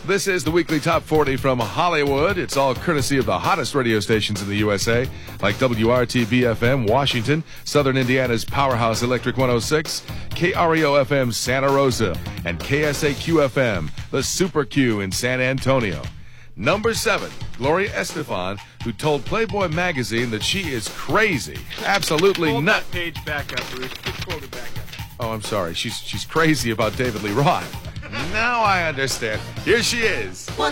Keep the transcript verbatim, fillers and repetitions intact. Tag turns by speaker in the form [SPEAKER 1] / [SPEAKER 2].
[SPEAKER 1] This is the weekly Top forty from Hollywood. It's all courtesy of the hottest radio stations in the U S A, like W R T B F M, Washington, Southern Indiana's Powerhouse Electric one oh six, K R E O F M, Santa Rosa, and K S A Q F M, the Super Q in San Antonio. Number seven, Gloria Estefan, who told Playboy magazine that she is crazy, absolutely
[SPEAKER 2] Hold
[SPEAKER 1] nuts.
[SPEAKER 2] that page back up, Bruce. Just hold it back up.
[SPEAKER 1] Oh, I'm sorry. She's she's crazy about David Lee Roth. Now I understand. Here she is.